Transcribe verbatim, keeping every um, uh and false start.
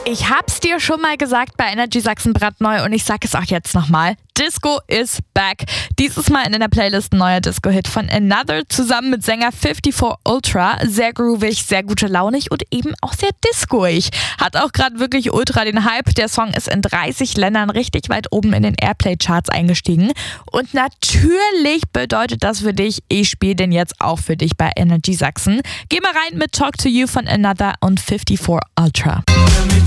Ich hab's dir schon mal gesagt bei Energy Sachsen brandneu und ich sag es auch jetzt nochmal. Disco is back. Dieses Mal in der Playlist ein neuer Disco-Hit von Another zusammen mit Sänger fifty-four Ultra. Sehr groovig, sehr gute Launig und eben auch sehr discoig. Hat auch gerade wirklich ultra den Hype. Der Song ist in dreißig Ländern richtig weit oben in den Airplay-Charts eingestiegen. Und natürlich bedeutet das für dich, ich spiele den jetzt auch für dich bei Energy Sachsen. Geh mal rein mit Talk to You von Another und fifty-four Ultra.